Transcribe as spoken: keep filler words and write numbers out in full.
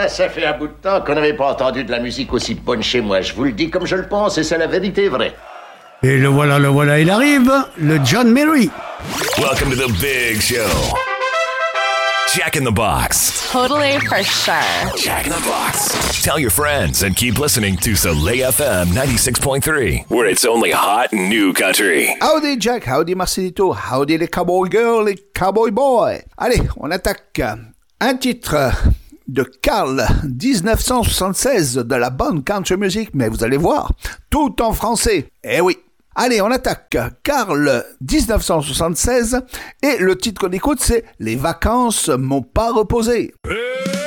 Ça fait un bout de temps qu'on n'avait pas entendu de la musique aussi bonne chez moi. Je vous le dis comme je le pense et c'est la vérité vraie. Et le voilà, le voilà, il arrive, le John Merry. Welcome to the big show. Jack in the Box. Totally for sure. Jack in the Box. Tell your friends and keep listening to Soleil F M ninety-six point three, where it's only hot new country. Howdy Jack, howdy Marcelito, howdy les cowboy girls, les cowboy boys. Allez, on attaque un titre de Carl dix-neuf cent soixante-seize de la bonne country music, mais vous allez voir, tout en français. Eh oui. Allez, on attaque Carl dix-neuf cent soixante-seize et le titre qu'on écoute c'est « Les vacances m'ont pas reposé ». Hey!